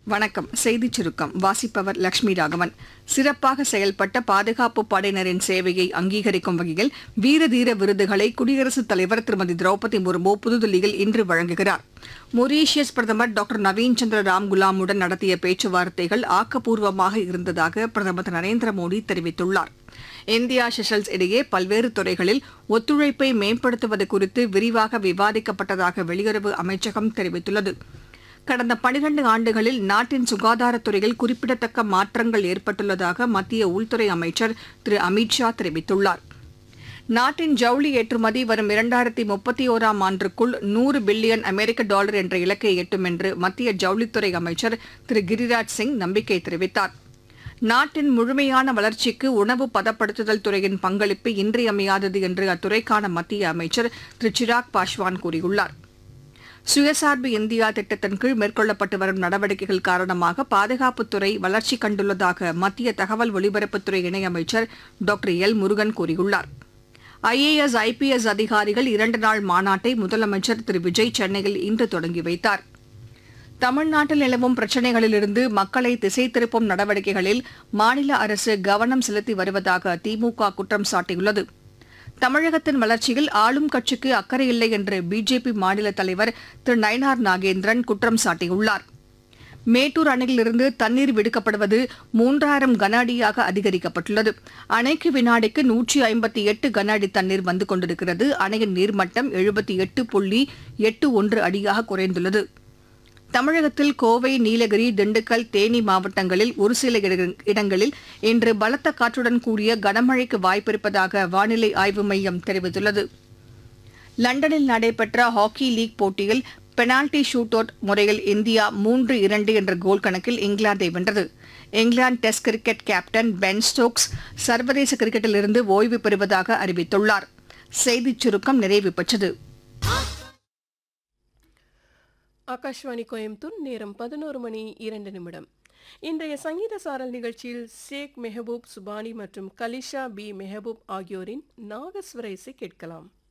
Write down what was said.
வணக்கம். செய்திச் சுருக்கம் வாசிப்பவர் லட்சுமி ராகவன். சிறப்பாக செயல்பட்ட பாதுகாப்பு படையினரின் சேவையை அங்கீகரிக்கும் வகையில் வீர தீர விருதுகளை குடியரசுத் தலைவர் திருமதி திரௌபதி முர்மு புதுதில்லியில் இன்று வழங்குகிறார். மொரீஷியஸ் பிரதமர் டாக்டர் நவீன் சந்திர ராம்குலாமுடன் நடத்திய பேச்சுவார்த்தைகள் ஆக்கப்பூர்வமாக இருந்ததாக பிரதமர் திரு நரேந்திர மோடி தெரிவித்துள்ளார். இந்தியா செஷல்ஸ் இடையே பல்வேறு துறைகளில் ஒத்துழைப்பை மேம்படுத்துவது குறித்து விரிவாக விவாதிக்கப்பட்டதாக வெளியுறவு அமைச்சகம் தெரிவித்துள்ளது. கடந்த 12 ஆண்டுகளில் நாட்டின் சுகாதாரத்துறையில் குறிப்பிடத்தக்க மாற்றங்கள் ஏற்பட்டுள்ளதாக மத்திய உள்துறை அமைச்சர் திரு அமித் ஷா தெரிவித்துள்ளார். நாட்டின் ஜவுளி ஏற்றுமதி வரும் 2031ஆம் ஆண்டுக்குள் $100 பில்லியன் என்ற இலக்கை எட்டும் என்று மத்திய ஜவுளித்துறை அமைச்சர் திரு கிரிராஜ் சிங் நம்பிக்கை தெரிவித்தார். நாட்டின் முழுமையான வளர்ச்சிக்கு உணவு பதப்படுத்துதல் துறையின் பங்களிப்பு இன்றியமையாதது என்று அத்துறைக்கான மத்திய அமைச்சர் திரு சிராக் பாஸ்வான் கூறியுள்ளார். சுயசார்பு இந்தியா திட்டத்தின் கீழ் மேற்கொள்ளப்பட்டு வரும் நடவடிக்கைகள் காரணமாக பாதுகாப்புத்துறை வளர்ச்சி கண்டுள்ளதாக மத்திய தகவல் ஒலிபரப்புத்துறை இணையமைச்சர் டாக்டர் எல் முருகன் கூறியுள்ளார். IAS, IPS அதிகாரிகள் 2 நாள் மாநாட்டை முதலமைச்சர் திரு விஜய் சென்னையில் இன்று தொடங்கி வைத்தார். தமிழ்நாட்டில் நிலவும் பிரச்சினைகளிலிருந்து மக்களை திசை திருப்பும் நடவடிக்கைகளில் மாநில அரசு கவனம் செலுத்தி வருவதாக திமுக குற்றம் சாட்டியுள்ளது. தமிழகத்தின் வளர்ச்சியில் ஆளும் கட்சிக்கு அக்கறையில்லை என்று பிஜேபி மாநில தலைவர் திரு நயினார் நாகேந்திரன் குற்றம் சாட்டியுள்ளார். மேட்டூர் அணையிலிருந்து தண்ணீர் விடுக்கப்படுவது 3000 கன அடியாக அதிகரிக்கப்பட்டுள்ளது. அணைக்கு வினாடிக்கு 158 கன அடி தண்ணீர் வந்து கொண்டிருக்கிறது. அணையின் நீர்மட்டம் 78.81 அடியாக குறைந்துள்ளது. தமிழகத்தில் கோவை, நீலகிரி, திண்டுக்கல், தேனி மாவட்டங்களில் ஒரு சில இடங்களில் இன்று பலத்த காற்றுடன் கூடிய கனமழைக்கு வாய்ப்பிருப்பதாக வானிலை ஆய்வு மையம் தெரிவித்துள்ளது. லண்டனில் நடைபெற்ற ஹாக்கி லீக் போட்டியில் பெனால்டி ஷூட் அவுட் முறையில் இந்தியா 3-2 என்ற கோல் கணக்கில் இங்கிலாந்தை வென்றது. England test cricket captain Ben Stokes சர்வதேச கிரிக்கெட்டிலிருந்து ஓய்வு பெறுவதாக அறிவித்துள்ளார். செய்திச் சுருக்கம் நிறைவு பெற்றது. ஆகாஷ்வாணி கோயம்புத்தூர். நேரம் 11:02. இன்றைய சங்கீத சாரல் நிகழ்ச்சியில் ஷேக் மெஹபூப் சுபானி மற்றும் கலிஷா பி மெஹபூப் ஆகியோரின் நாகஸ்வர இசை கேட்கலாம்.